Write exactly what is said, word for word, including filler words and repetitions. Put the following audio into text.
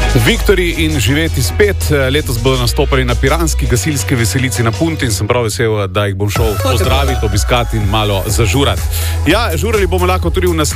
Viktorji in živeti spet. Letos bodo nastopali na piranski gasilski veselici na Punti in sem prav vesel, da jih bom šel pozdraviti, obiskati in malo zažurati. Ja, žurali bomo lahko tudi v naslednjem